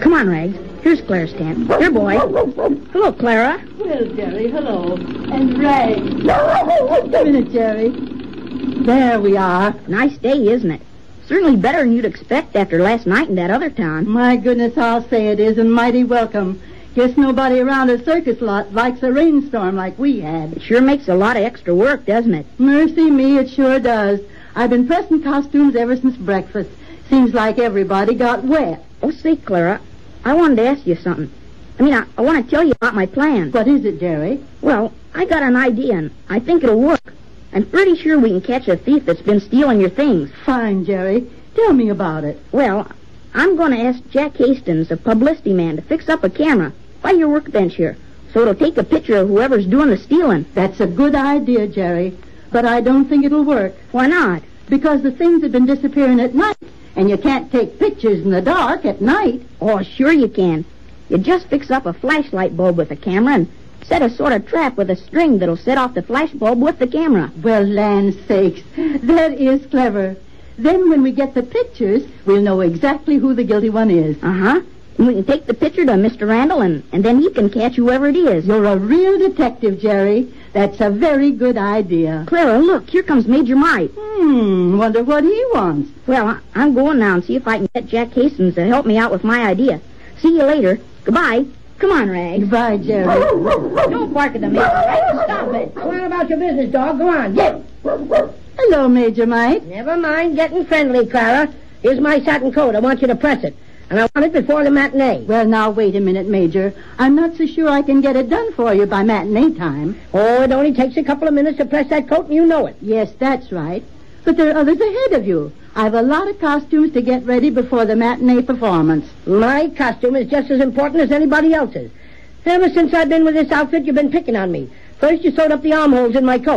Come on, Rags. Here's Clara's tent. Here, boy. Hello, Clara. Well, Jerry, hello. And Rags. Wait a minute, Jerry. There we are. Nice day, isn't it? Certainly better than you'd expect after last night in that other town. My goodness, I'll say it is, and mighty welcome. Guess nobody around a circus lot likes a rainstorm like we had. It sure makes a lot of extra work, doesn't it? Mercy me, it sure does. I've been pressing costumes ever since breakfast. Seems like everybody got wet. Oh, say, Clara, I wanted to ask you something. I want to tell you about my plan. What is it, Jerry? Well, I got an idea, and I think it'll work. I'm pretty sure we can catch a thief that's been stealing your things. Fine, Jerry. Tell me about it. Well, I'm going to ask Jack Hastings, a publicity man, to fix up a camera by your workbench here, so it'll take a picture of whoever's doing the stealing. That's a good idea, Jerry, but I don't think it'll work. Why not? Because the things have been disappearing at night, and you can't take pictures in the dark at night. Oh, sure you can. You just fix up a flashlight bulb with a camera and set a sort of trap with a string that'll set off the flash bulb with the camera. Well, land sakes, that is clever. Then when we get the pictures, we'll know exactly who the guilty one is. Uh-huh. And we can take the picture to Mr. Randall, and then he can catch whoever it is. You're a real detective, Jerry. That's a very good idea. Clara, look, here comes Major Mike. Wonder what he wants. Well, I'm going now and see if I can get Jack Hastings to help me out with my idea. See you later. Goodbye. Come on, Rags. Goodbye, Jerry. Don't bark at the Major. Right? Stop it. Go on about your business, dog. Go on, get. Hello, Major Mike. Never mind getting friendly, Clara. Here's my satin coat. I want you to press it. And I want it before the matinee. Well, now, wait a minute, Major. I'm not so sure I can get it done for you by matinee time. Oh, it only takes a couple of minutes to press that coat, and you know it. Yes, that's right. But there are others ahead of you. I've a lot of costumes to get ready before the matinee performance. My costume is just as important as anybody else's. Ever since I've been with this outfit, you've been picking on me. First, you sewed up the armholes in my coat.